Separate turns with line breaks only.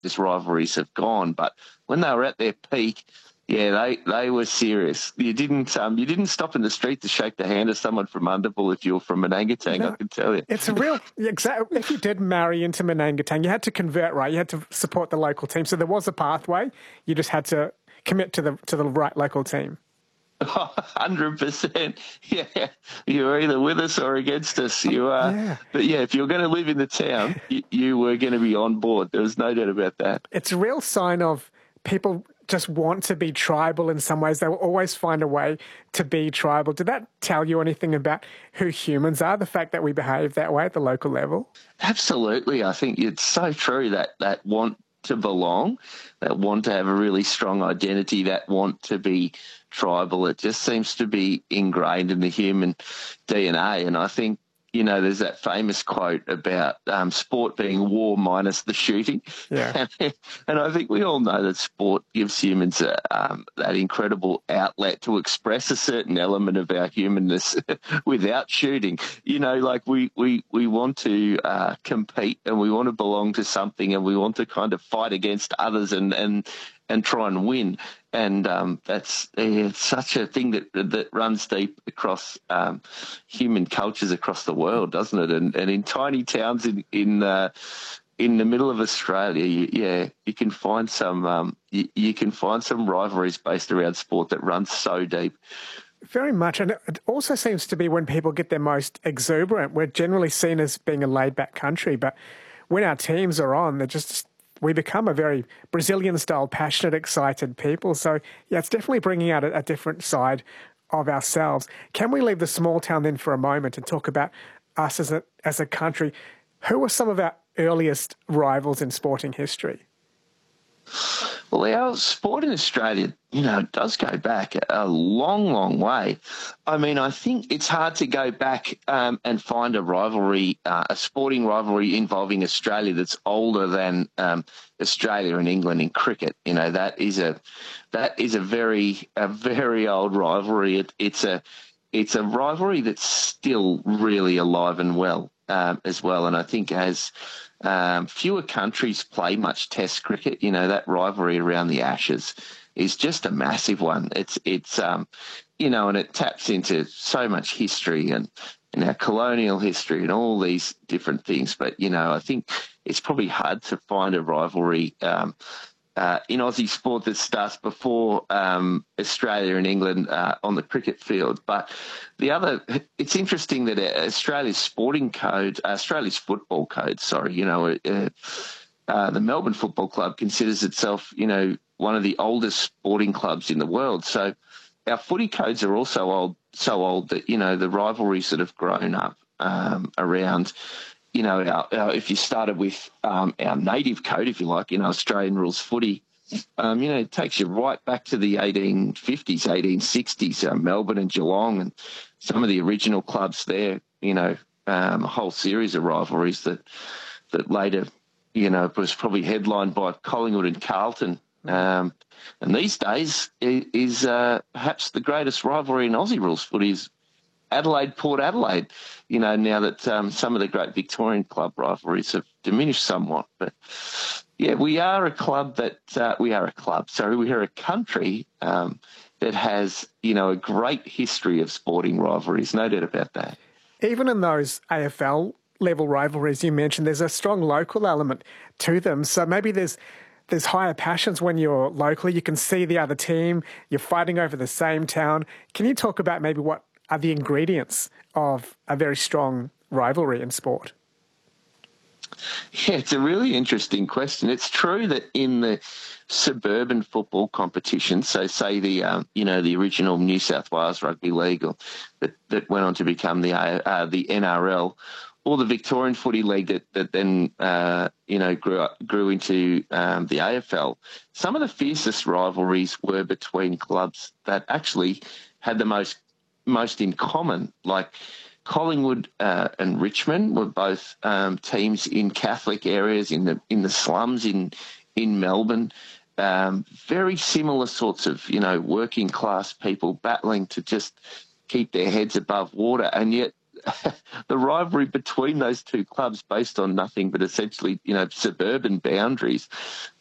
these rivalries have gone. But when they were at their peak, yeah, they were serious. You didn't stop in the street to shake the hand of someone from Underbull if you were from Manangatang,
No,
I can tell you.
it's a real, exactly. If you did marry into Manangatang, you had to convert, right? You had to support the local team. So there was a pathway. You just had to commit to the right local team.
100%. Yeah, you're either with us or against us. You are.
Yeah.
But yeah, if you're going to live in the town, you were going to be on board. There was no doubt about that.
It's a real sign of people just want to be tribal in some ways. They will always find a way to be tribal. Did that tell you anything about who humans are, the fact that we behave that way at the local level?
Absolutely. I think it's so true that want to belong, that want to have a really strong identity, that want to be tribal. It just seems to be ingrained in the human DNA. And I think, there's that famous quote about sport being war minus the shooting.
Yeah.
And I think we all know that sport gives humans that incredible outlet to express a certain element of our humanness without shooting. Like we want to compete, and we want to belong to something, and we want to kind of fight against others and try and win. And it's such a thing that runs deep across human cultures across the world, doesn't it? And in tiny towns in the middle of Australia, you can find some you can find some rivalries based around sport that runs so deep.
Very much. And it also seems to be when people get their most exuberant. We're generally seen as being a laid-back country, but when our teams are on, we become a very Brazilian-style, passionate, excited people. So, yeah, it's definitely bringing out a different side of ourselves. Can we leave the small town then for a moment and talk about us as a country? Who were some of our earliest rivals in sporting history?
Well, our sport in Australia, does go back a long, long way. I mean, I think it's hard to go back and find a rivalry, a sporting rivalry involving Australia that's older than Australia and England in cricket. That is a very old rivalry. It's a rivalry that's still really alive and well as well. And I think as fewer countries play much Test cricket, that rivalry around the Ashes is just a massive one. It's and it taps into so much history and our colonial history and all these different things. But, I think it's probably hard to find a rivalry in Aussie sport that starts before Australia and England on the cricket field. But it's interesting that Australia's football code, the Melbourne Football Club considers itself, one of the oldest sporting clubs in the world. So our footy codes are also so old that, the rivalries that have grown up around, if you started with our native code, if you like, Australian rules footy, it takes you right back to the 1850s, 1860s, Melbourne and Geelong and some of the original clubs there, a whole series of rivalries that later, was probably headlined by Collingwood and Carlton. And these days is perhaps the greatest rivalry in Aussie rules footy is Adelaide, Port Adelaide, now that some of the great Victorian club rivalries have diminished somewhat. But, yeah, we are a country that has, a great history of sporting rivalries, no doubt about that.
Even in those AFL level rivalries you mentioned, there's a strong local element to them. So maybe there's higher passions when you're locally. You can see the other team. You're fighting over the same town. Can you talk about maybe what are the ingredients of a very strong rivalry in sport?
Yeah, it's a really interesting question. It's true that in the suburban football competition, so say the original New South Wales Rugby League that went on to become the NRL, or the Victorian Footy League that then grew into the AFL. Some of the fiercest rivalries were between clubs that actually had the most in common, like Collingwood and Richmond were both teams in Catholic areas in the slums in Melbourne. Very similar sorts of working class people battling to just keep their heads above water, and yet the rivalry between those two clubs based on nothing but essentially, suburban boundaries